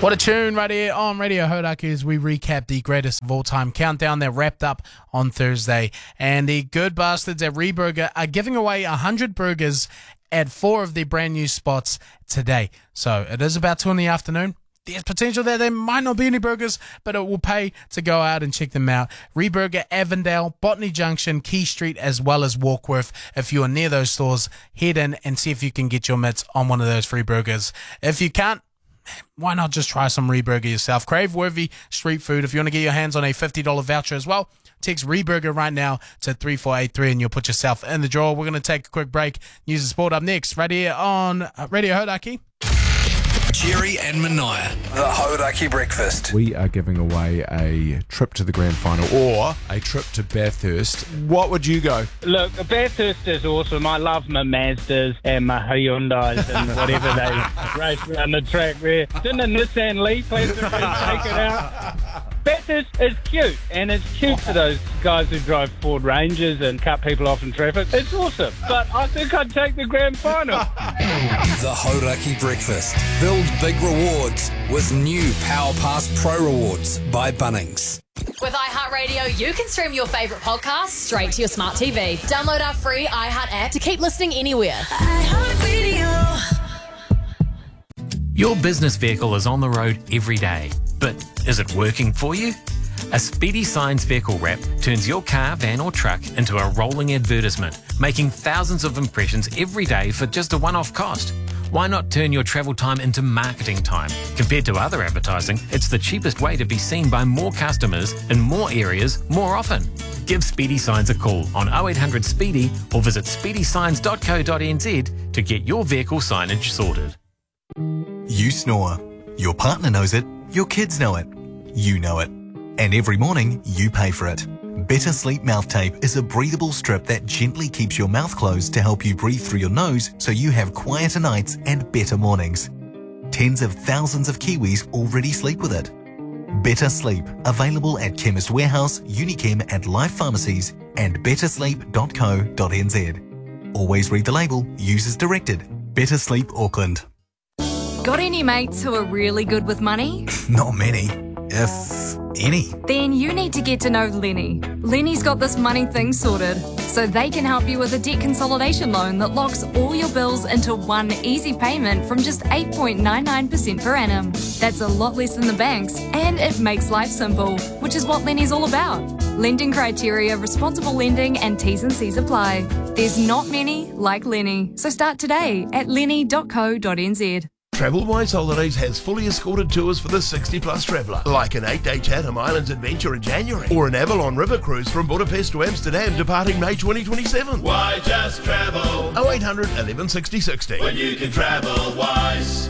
What a tune right here on Radio Hodaki as we recap the greatest of all time countdown that wrapped up on Thursday. And the good bastards at Reburger are giving away 100 burgers at 4 of their brand new spots today. So it is about 2 in the afternoon. There's potential there might not be any burgers, but it will pay to go out and check them out. Reburger, Avondale, Botany Junction, Key Street, as well as Walkworth. If you are near those stores, head in and see if you can get your mitts on one of those free burgers. If you can't, why not just try some Reburger yourself? Crave-worthy street food. If you want to get your hands on a $50 voucher as well, text Reburger right now to 3483 and you'll put yourself in the draw. We're going to take a quick break. News and sport up next, right here on Radio Hodaki. Jerry and Mania. The Hodaki Breakfast. We are giving away a trip to the grand final or a trip to Bathurst. What would you go? Look, Bathurst is awesome. I love my Mazdas and my Hyundais and whatever they race around the track there. Didn't a Nissan Leaf let them take it out? Bathurst is cute, and it's cute for those guys who drive Ford Rangers and cut people off in traffic. It's awesome, but I think I'd take the grand final. The Hodaki Breakfast. Build big rewards with new Power Pass Pro Rewards by Bunnings. With iHeartRadio, you can stream your favourite podcasts straight to your smart TV. Download our free iHeart app to keep listening anywhere. iHeartRadio. Your business vehicle is on the road every day, but is it working for you? A Speedy Signs vehicle wrap turns your car, van or truck into a rolling advertisement, making thousands of impressions every day for just a one-off cost. Why not turn your travel time into marketing time? Compared to other advertising, it's the cheapest way to be seen by more customers in more areas more often. Give Speedy Signs a call on 0800 SPEEDY or visit speedysigns.co.nz to get your vehicle signage sorted. You snore. Your partner knows it. Your kids know it. You know it. And every morning, you pay for it. Better Sleep Mouth Tape is a breathable strip that gently keeps your mouth closed to help you breathe through your nose so you have quieter nights and better mornings. Tens of thousands of Kiwis already sleep with it. Better Sleep, available at Chemist Warehouse, Unichem and Life Pharmacies and bettersleep.co.nz. Always read the label, use as directed. Better Sleep Auckland. Got any mates who are really good with money? Not many, if any. Then you need to get to know Lenny. Lenny's got this money thing sorted, so they can help you with a debt consolidation loan that locks all your bills into one easy payment from just 8.99% per annum. That's a lot less than the banks, and it makes life simple, which is what Lenny's all about. Lending criteria, responsible lending, and T's and C's apply. There's not many like Lenny, so start today at lenny.co.nz. TravelWise Holidays has fully escorted tours for the 60-plus traveller, like an 8-day Chatham Islands adventure in January, or an Avalon River cruise from Budapest to Amsterdam departing May 2027. Why just travel? 0800 11 60 60. When you can travel wise.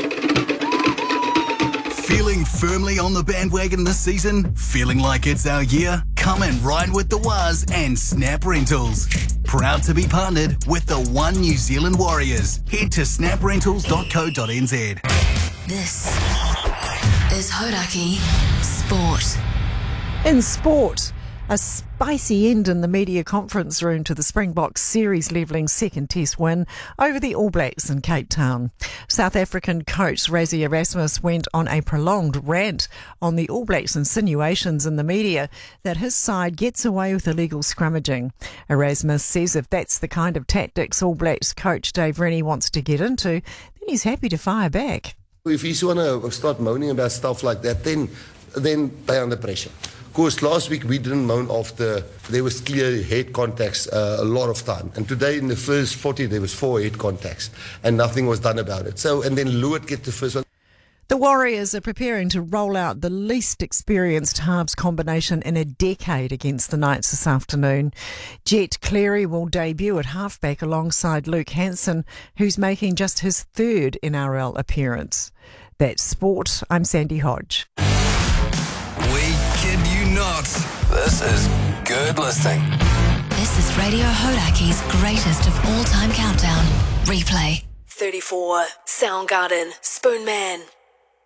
Feeling firmly on the bandwagon this season? Feeling like it's our year? Come and ride with the Waz and Snap Rentals. Proud to be partnered with the One New Zealand Warriors. Head to snaprentals.co.nz. This is Hodaki Sport. In sport, a spicy end in the media conference room to the Springboks series-levelling second test win over the All Blacks in Cape Town. South African coach Rassie Erasmus went on a prolonged rant on the All Blacks' insinuations in the media that his side gets away with illegal scrummaging. Erasmus says if that's the kind of tactics All Blacks coach Dave Rennie wants to get into, then he's happy to fire back. If he's want to start moaning about stuff like that, then they're under pressure. Of course, last week we didn't moan after there was clear head contacts a lot of time. And today in the first 40, there was 4 head contacts and nothing was done about it. So, and then Lewitt get the first one. The Warriors are preparing to roll out the least experienced halves combination in a decade against the Knights this afternoon. Jet Cleary will debut at halfback alongside Luke Hansen, who's making just his 3rd NRL appearance. That's sport. I'm Sandy Hodge. We kid you not. This is good listening. This is Radio Hodaki's greatest of all-time countdown. Replay. 34, Soundgarden, Spoonman.